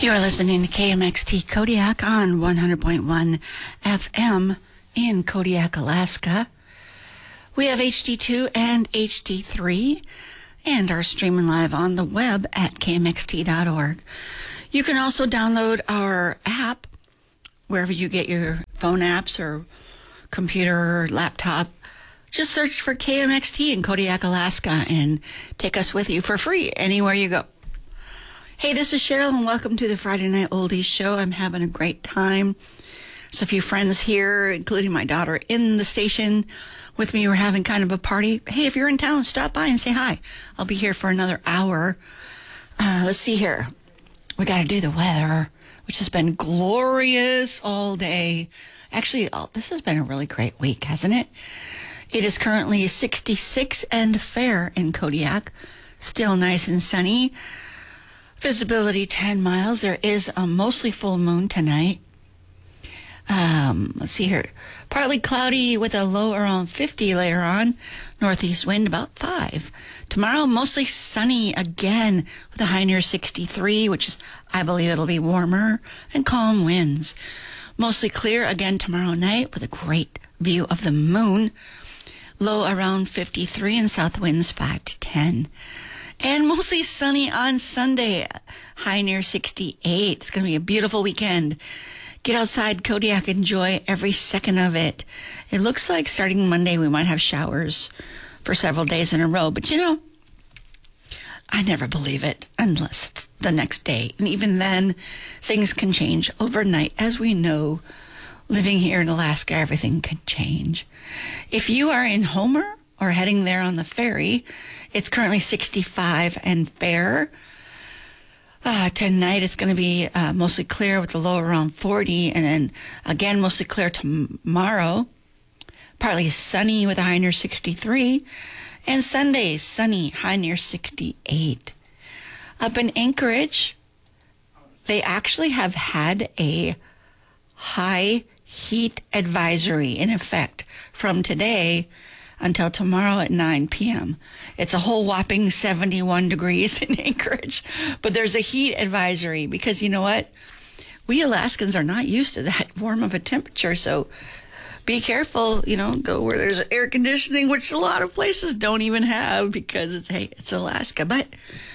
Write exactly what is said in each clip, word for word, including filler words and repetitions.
You're listening to K M X T Kodiak on one hundred point one F M in Kodiak, Alaska. We have H D two and H D three and are streaming live on the web at K M X T dot org. You can also download our app wherever you get your phone apps or computer or laptop. Just search for K M X T in Kodiak, Alaska, and take us with you for free anywhere you go. Hey, this is Cheryl, and welcome to the Friday Night Oldies Show. I'm having a great time. There's a few friends here, including my daughter, in the station with me. We're having kind of a party. Hey, if you're in town, stop by and say hi. I'll be here for another hour. Uh, let's see here. We got to do the weather, which has been glorious all day. Actually, oh, this has been a really great week, hasn't it? It is currently sixty-six and fair in Kodiak. Still nice and sunny. Visibility ten miles. There is a mostly full moon tonight. Um, let's see here. Partly cloudy with a low around fifty later on. Northeast wind about five. Tomorrow, mostly sunny again with a high near sixty-three, which is, I believe it'll be warmer, and calm winds. Mostly clear again tomorrow night with a great view of the moon. Low around fifty-three and south winds five to ten. And mostly sunny on Sunday, high near sixty-eight. It's going to be a beautiful weekend. Get outside Kodiak, enjoy every second of it. It looks like starting Monday we might have showers for several days in a row. But you know, I never believe it unless it's the next day. And even then, things can change overnight. As we know, living here in Alaska, everything can change. If you are in Homer or heading there on the ferry, it's currently sixty-five and fair. Uh, tonight it's going to be uh, mostly clear with the low around forty, and then again mostly clear tomorrow. Partly sunny with a high near sixty-three, and Sunday sunny, high near sixty-eight. Up in Anchorage, they actually have had a high heat advisory in effect from today until tomorrow at nine p.m. It's a whole whopping seventy-one degrees in Anchorage, but there's a heat advisory because you know what? We Alaskans are not used to that warm of a temperature, so be careful, you know, go where there's air conditioning, which a lot of places don't even have because it's, hey, it's Alaska, but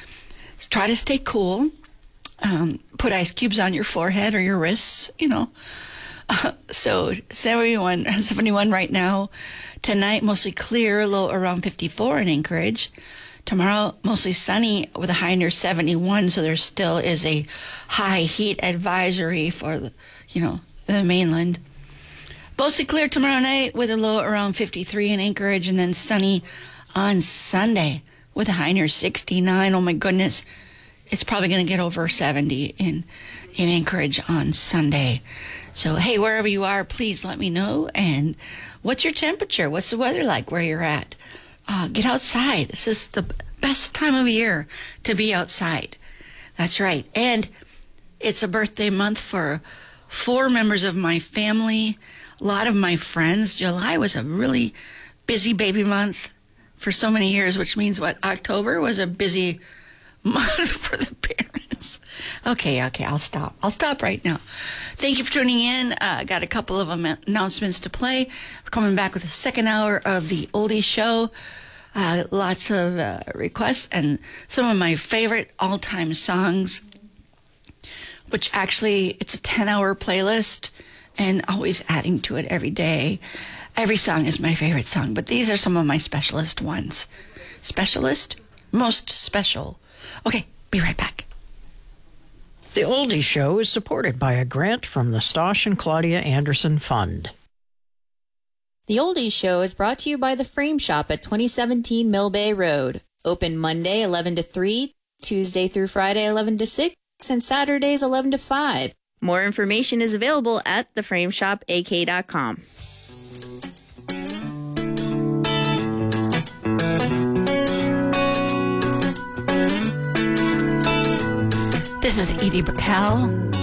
try to stay cool. Um, put ice cubes on your forehead or your wrists, you know. Uh, so seventy-one, seventy-one right now. Tonight, mostly clear, low around fifty-four in Anchorage. Tomorrow, mostly sunny with a high near seventy-one, so there still is a high heat advisory for the, you know, the mainland. Mostly clear tomorrow night with a low around fifty-three in Anchorage, and then sunny on Sunday with a high near sixty-nine. Oh my goodness, it's probably going to get over seventy in in Anchorage on Sunday. So, hey, wherever you are, please let me know. And what's your temperature? What's the weather like where you're at? Uh, get outside. This is the best time of year to be outside. That's right. And it's a birthday month for four members of my family, a lot of my friends. July was a really busy baby month for so many years, which means what? October was a busy month for the parents. Okay, okay, I'll stop. I'll stop right now. Thank you for tuning in. I uh, got a couple of am- announcements to play. We're coming back with the second hour of the Oldie Show. Uh, lots of uh, requests and some of my favorite all-time songs, which actually, it's a ten-hour playlist and always adding to it every day. Every song is my favorite song, but these are some of my specialist ones. Specialist? Most special. Okay, be right back. The Oldie Show is supported by a grant from the Stosh and Claudia Anderson Fund. The Oldie Show is brought to you by The Frame Shop at twenty seventeen Mill Bay Road. Open Monday eleven to three, Tuesday through Friday eleven to six, and Saturdays eleven to five. More information is available at the frame shop a k dot com. This is Edie Brickell.